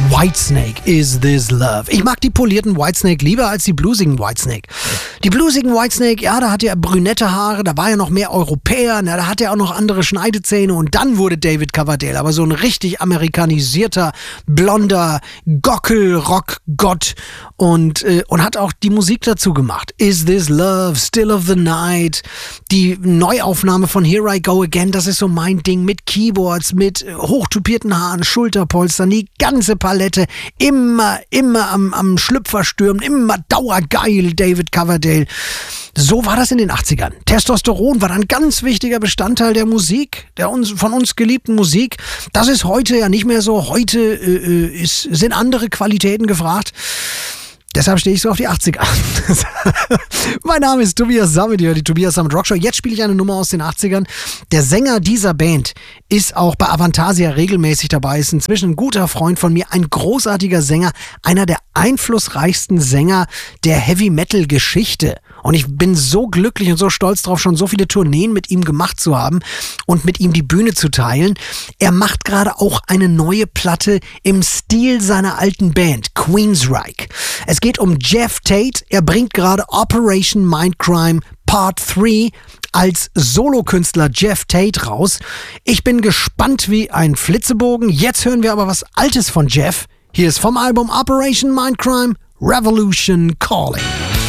Whitesnake, Is This Love? Ich mag die polierten Whitesnake lieber als die bluesigen Whitesnake. Die bluesigen Whitesnake, ja, da hatte er brünette Haare, da war er noch mehr Europäer, da hatte er auch noch andere Schneidezähne und dann wurde David Coverdale aber so ein richtig amerikanisierter, blonder Gockel-Rock-Gott und hat auch die Musik dazu gemacht. Is This Love, Still of the Night, die Neuaufnahme von Here I Go Again, das ist so mein Ding, mit Keyboards, mit hochtupierten Haaren, Schulterpolstern, die ganze Palette, immer am Schlüpfer stürmen, immer dauergeil, David Coverdale. So war das in den 80ern. Testosteron war ein ganz wichtiger Bestandteil der Musik, von uns geliebten Musik. Das ist heute ja nicht mehr so. Heute sind andere Qualitäten gefragt. Deshalb stehe ich so auf die 80er. Mein Name ist Tobias Sammet, die Tobias Sammet Rockshow. Jetzt spiele ich eine Nummer aus den 80ern. Der Sänger dieser Band ist auch bei Avantasia regelmäßig dabei, ist inzwischen ein guter Freund von mir, ein großartiger Sänger, einer der einflussreichsten Sänger der Heavy-Metal-Geschichte. Und ich bin so glücklich und so stolz drauf, schon so viele Tourneen mit ihm gemacht zu haben und mit ihm die Bühne zu teilen. Er macht gerade auch eine neue Platte im Stil seiner alten Band, Queensryche. Es geht um Geoff Tate. Er bringt gerade Operation Mindcrime Part 3 als Solokünstler Geoff Tate raus. Ich bin gespannt wie ein Flitzebogen. Jetzt hören wir aber was Altes von Geoff. Hier ist vom Album Operation Mindcrime Revolution Calling.